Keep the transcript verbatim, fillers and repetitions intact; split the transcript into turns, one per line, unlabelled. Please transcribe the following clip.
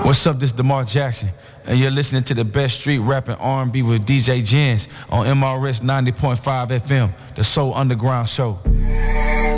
What's up, this is DeMar Jackson, and you're listening to the best street rapping R and B with D J Jens on M R S ninety point five F M, the Soul Underground Show.